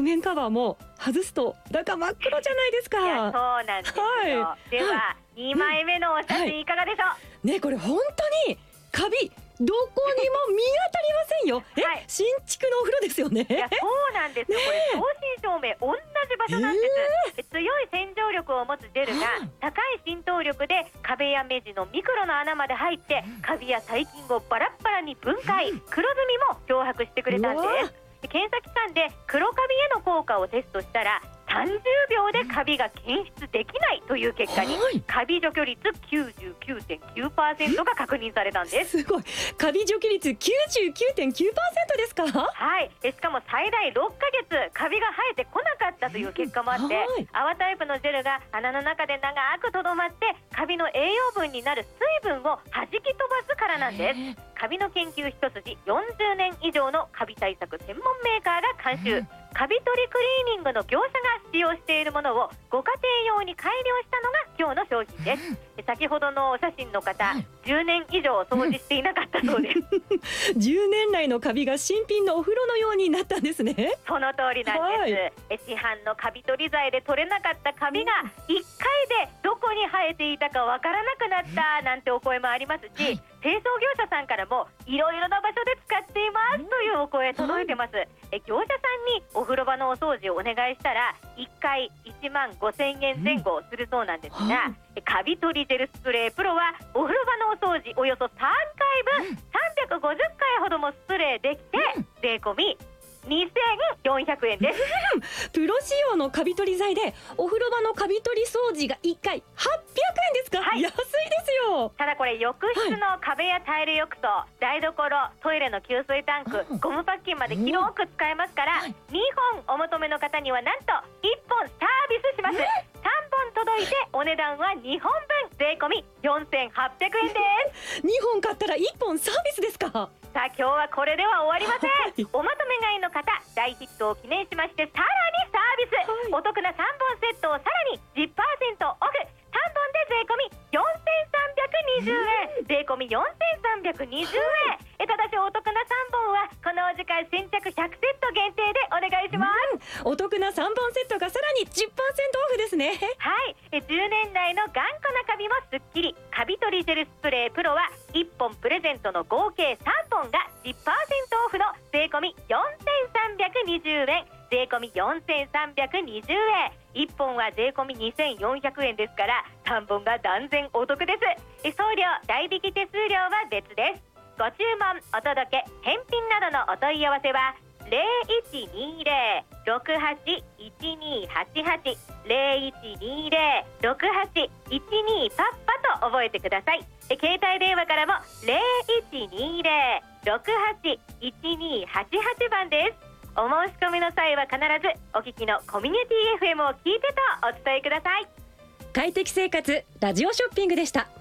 面カバーも外すと中真っ黒じゃないですか。 いや、そうなんですよ、 はい、 では、2枚目のお写真いかがでしょう。 ね、これ本当にカビどこにも見当たりませんよ。新築のお風呂ですよね。 いや、そうなんですよ、これ正真正銘同じ場所なんです、強い洗浄力を持つジェルが高い浸透力で壁や目地のミクロの穴まで入ってカビや細菌をバラッバラに分解、黒ずみも漂白してくれたんです。検査機関で黒カビへの効果をテストしたら30秒でカビが検出できないという結果に、カビ除去率 99.9% が確認されたんです。 すごい、カビ除去率 99.9% ですか。 はい、しかも最大6ヶ月カビが生えてこなかったという結果もあって、泡タイプのジェルが穴の中で長くとどまってカビの栄養分になる水分を弾き飛ばすからなんです。カビの研究一筋40年以上のカビ対策専門メーカーが監修、カビ取りクリーニングの業者が使用しているものをご家庭用に改良したのが今日の商品です。先ほどのお写真の方、10年以上掃除していなかったそうです 10年来のカビが新品のお風呂のようになったんですね。 その通りなんです、市販のカビ取り剤で取れなかったカビが1回でどこに生えていたかわからなくなったなんてお声もありますし、清掃業者さんからもいろいろな場所で使っていますというお声届いてます。業者さんにお風呂場のお掃除をお願いしたら1回1万5000円前後するそうなんですが、カビ取りジェルスプレープロはお風呂場のお掃除およそ3回分350回ほどもスプレーできて税込み2400円ですプロ仕様のカビ取り剤でお風呂場のカビ取り掃除が1回800円ですか、安いですよ。 ただこれ浴室の壁やタイル浴槽、台所、トイレの給水タンク、ゴムパッキンまで広く使えますから、2本お求めの方にはなんと1本サービスします。3本届いてお値段は2本分税込み4800円です 2本買ったら1本サービスですか。 さあ今日はこれでは終わりませんおまとめ買いの方、大ヒットを記念しましてさらにサービス、お得な3本セットをさらに 10% オフ、3本で税込み4320円、税込み4320円、ただしお得な3本はこのお時間先着100セット限定でお願いします、 お得な3本セットがさらに 10% オフですね。 はい、10年来の頑固なカビもすっきり、カビ取りジェルスプレープロは1本プレゼントの合計3本が 10% オフの税込み4320円、税込み4320円、1本は税込み2400円ですから3本が断然お得です。送料代引き手数料は別です。ご注文お届け返品などのお問い合わせは 0120-681288 0120-6812パッパと覚えてください。携帯電話からも 0120-681288 番です。お申し込みの際は必ずお聞きのコミュニティ FM を聞いてとお伝えください。 快適生活ラジオショッピングでした。